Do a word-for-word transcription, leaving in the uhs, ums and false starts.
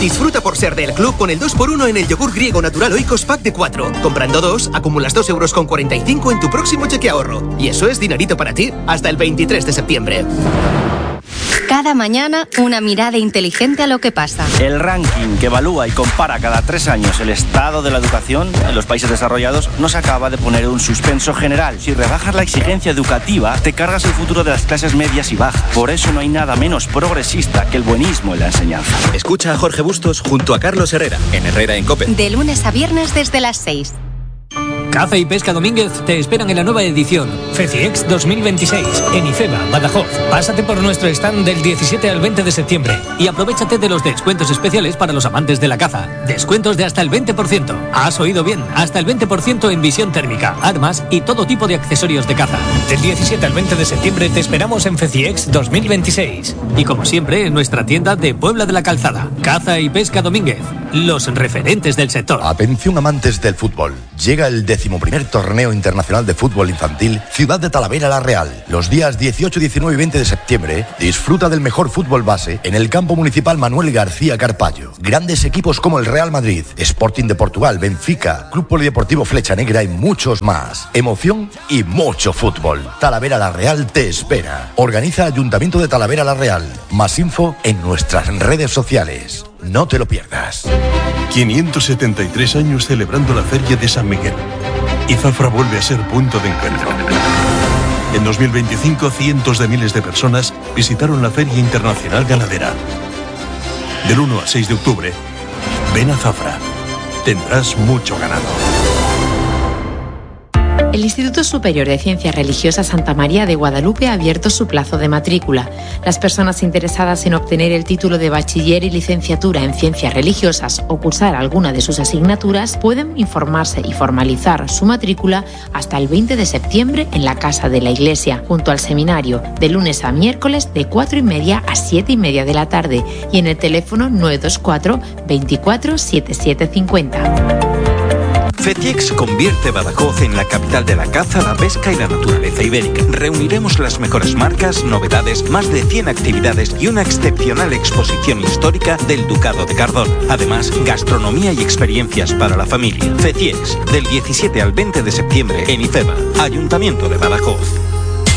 Disfruta por ser del club con el dos por uno en el yogur griego natural Oikos Pack de cuatro. Comprando dos, acumulas dos euros con cuarenta y cinco en tu próximo cheque ahorro. Y eso es dinerito para ti hasta el veintitrés de septiembre. Cada mañana, una mirada inteligente a lo que pasa. El ranking que evalúa y compara cada tres años el estado de la educación en los países desarrollados nos acaba de poner un suspenso general. Si rebajas la exigencia educativa, te cargas el futuro de las clases medias y bajas. Por eso no hay nada menos progresista que el buenismo en la enseñanza. Escucha a Jorge Bustos junto a Carlos Herrera, en Herrera en COPE. De lunes a viernes desde las seis. Caza y Pesca Domínguez te esperan en la nueva edición FECIEX dos mil veintiséis en IFEMA, Badajoz. Pásate por nuestro stand del diecisiete al veinte de septiembre y aprovéchate de los descuentos especiales para los amantes de la caza. Descuentos de hasta el veinte por ciento. Has oído bien, hasta el veinte por ciento en visión térmica, armas y todo tipo de accesorios de caza. Del diecisiete al veinte de septiembre te esperamos en FECIEX dos mil veintiséis. Y como siempre, en nuestra tienda de Puebla de la Calzada. Caza y Pesca Domínguez, los referentes del sector. Atención amantes del fútbol. Llega el decimoprimer torneo internacional de fútbol infantil Ciudad de Talavera la Real. Los días dieciocho, diecinueve y veinte de septiembre disfruta del mejor fútbol base en el campo municipal Manuel García Carpallo. Grandes equipos como el Real Madrid, Sporting de Portugal, Benfica, Club Polideportivo Flecha Negra y muchos más. Emoción y mucho fútbol. Talavera la Real te espera. Organiza Ayuntamiento de Talavera la Real. Más info en nuestras redes sociales. No te lo pierdas. quinientos setenta y tres años celebrando la Feria de San Miguel. Y Zafra vuelve a ser punto de encuentro. En dos mil veinticinco, cientos de miles de personas visitaron la Feria Internacional Ganadera. Del uno al seis de octubre, ven a Zafra. Tendrás mucho ganado. El Instituto Superior de Ciencias Religiosas Santa María de Guadalupe ha abierto su plazo de matrícula. Las personas interesadas en obtener el título de bachiller y licenciatura en Ciencias Religiosas o cursar alguna de sus asignaturas pueden informarse y formalizar su matrícula hasta el veinte de septiembre en la Casa de la Iglesia, junto al seminario, de lunes a miércoles de cuatro y media a siete y media de la tarde y en el teléfono nueve dos cuatro, veinticuatro, setenta y siete cincuenta. FECIEX convierte Badajoz en la capital de la caza, la pesca y la naturaleza ibérica. Reuniremos las mejores marcas, novedades, más de cien actividades y una excepcional exposición histórica del Ducado de Cardona. Además, gastronomía y experiencias para la familia. FECIEX, del diecisiete al veinte de septiembre en IFEMA, Ayuntamiento de Badajoz.